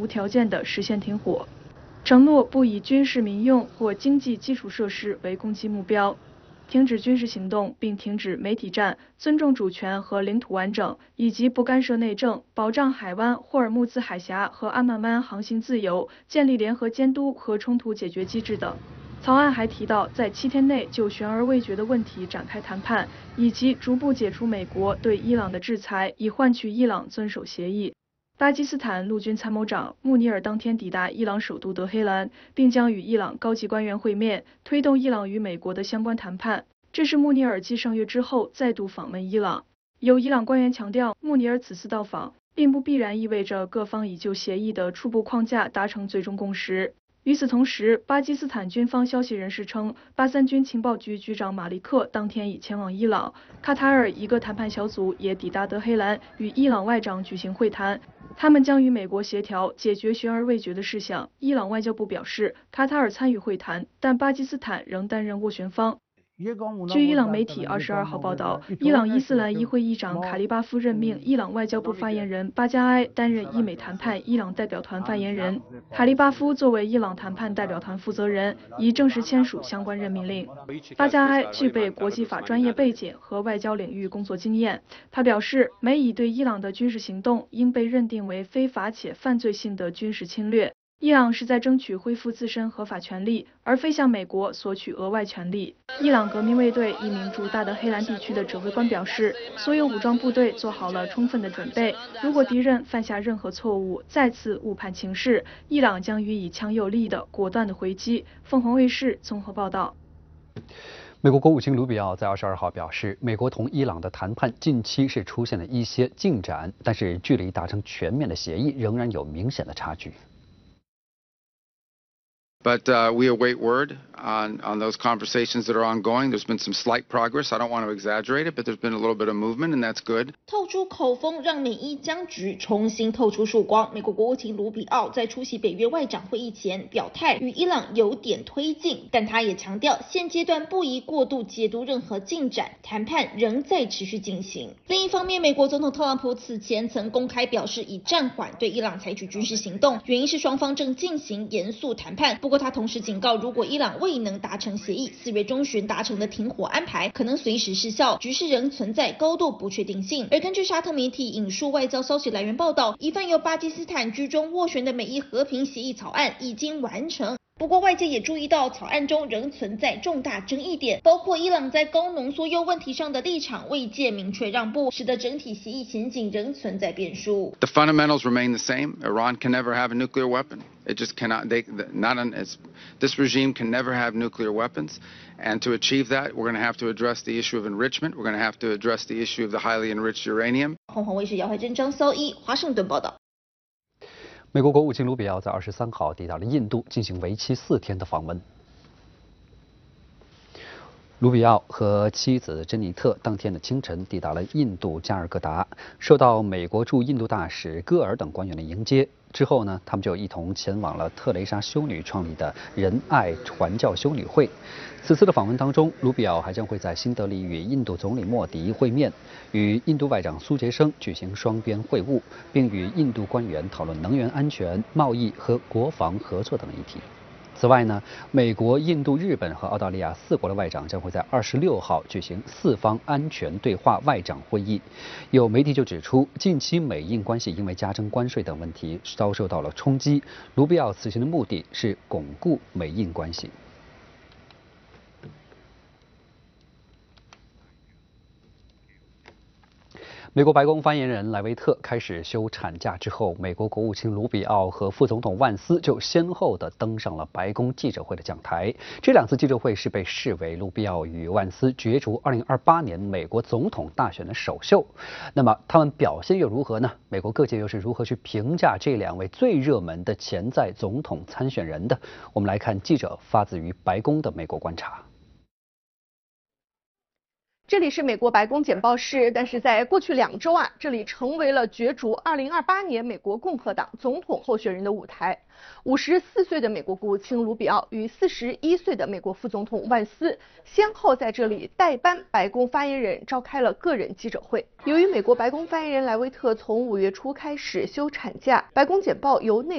无条件地实现停火，承诺不以军事民用或经济基础设施为攻击目标。停止军事行动，并停止媒体战，尊重主权和领土完整，以及不干涉内政，保障海湾、霍尔木兹海峡和安曼湾航行自由，建立联合监督和冲突解决机制等。草案还提到，在7天内就悬而未决的问题展开谈判，以及逐步解除美国对伊朗的制裁，以换取伊朗遵守协议。巴基斯坦陆军参谋长穆尼尔当天抵达伊朗首都德黑兰，并将与伊朗高级官员会面，推动伊朗与美国的相关谈判。这是穆尼尔继上月之后再度访问伊朗。有伊朗官员强调，穆尼尔此次到访并不必然意味着各方已就协议的初步框架达成最终共识。与此同时，巴基斯坦军方消息人士称，巴三军情报局局长马利克当天已前往伊朗。卡塔尔一个谈判小组也抵达德黑兰，与伊朗外长举行会谈。他们将与美国协调解决悬而未决的事项。伊朗外交部表示，卡塔尔参与会谈，但巴基斯坦仍担任斡旋方。据伊朗媒体22号报道，伊朗伊斯兰议会议长卡利巴夫任命伊朗外交部发言人巴加埃担任伊美谈判伊朗代表团发言人。卡利巴夫作为伊朗谈判代表团负责人，已正式签署相关任命令。巴加埃具备国际法专业背景和外交领域工作经验。他表示，美以对伊朗的军事行动应被认定为非法且犯罪性的军事侵略。伊朗是在争取恢复自身合法权利，而非向美国索取额外权利。伊朗革命卫队一名驻大德黑兰地区的指挥官表示，所有武装部队做好了充分的准备，如果敌人犯下任何错误，再次误判情势，伊朗将予以强有力的、果断的回击。凤凰卫视综合报道。 美国国务卿卢比奥在22号表示，美国同伊朗的谈判近期是出现了一些进展，但是距离达成全面的协议仍然有明显的差距。 But we await word on those conversations that are ongoing. There's been some slight progress. I don't want to exaggerate it, but there's been a little bit of movement, and that's good. 透出口风，让美伊僵局重新透出曙光。美国国务卿卢比奥在出席北约外长会议前表态，与伊朗有点推进，但他也强调，现阶段不宜过度解读任何进展，谈判仍在持续进行。另一方面，美国总统特朗普此前曾公开表示，已暂缓对伊朗采取军事行动，原因是双方正进行严肃谈判。不过他同时警告，如果伊朗未能达成协议，4月中旬达成的停火安排可能随时失效，局势仍存在高度不确定性。而根据沙特媒体引述外交消息来源报道，一份由巴基斯坦居中斡旋的美伊和平协议草案已经完成。不过外界也注意到，草案中仍存在重大争议点，包括伊朗在高浓缩铀问题上的立场未见明确让步，使得整体协议前景仍存在变数。 The fundamentals remain the same. Iran can never have a nuclear weapon. It just cannot. This regime can never have nuclear weapons. And to achieve that, we're going to have to address the issue of enrichment. We're going to have to address the issue of the highly enriched uranium. 凤凰卫视姚怀珍、张潇一华盛顿报道。 美国国务卿卢比奥在23号抵达了印度，进行为期4天的访问。卢比奥和妻子珍妮特当天的清晨抵达了印度加尔各答，受到美国驻印度大使戈尔等官员的迎接。之后呢，他们就一同前往了特蕾莎修女创立的仁爱传教修女会。此次的访问当中，卢比奥还将会在新德里与印度总理莫迪会面，与印度外长苏杰生举行双边会晤，并与印度官员讨论能源安全、贸易和国防合作等议题。此外呢，美国、印度、日本和澳大利亚4国的外长将会在26号举行4方安全对话外长会议。有媒体就指出，近期美印关系因为加征关税等问题遭受到了冲击。卢比奥此行的目的是巩固美印关系。美国白宫发言人莱维特开始休产假之后，美国国务卿卢比奥和副总统万斯就先后的登上了白宫记者会的讲台。这2次记者会是被视为卢比奥与万斯角逐2028年美国总统大选的首秀。那么他们表现又如何呢？美国各界又是如何去评价这2位最热门的潜在总统参选人的？我们来看记者发自于白宫的美国观察。 这里是美国白宫简报室，但是在过去2周这里成为了角逐2028年美国共和党总统候选人的舞台。54岁的美国国务卿卢比奥与41岁的美国副总统万斯先后在这里代班白宫发言人召开了个人记者会。由于美国白宫发言人莱维特从5月初开始休产假，白宫简报由内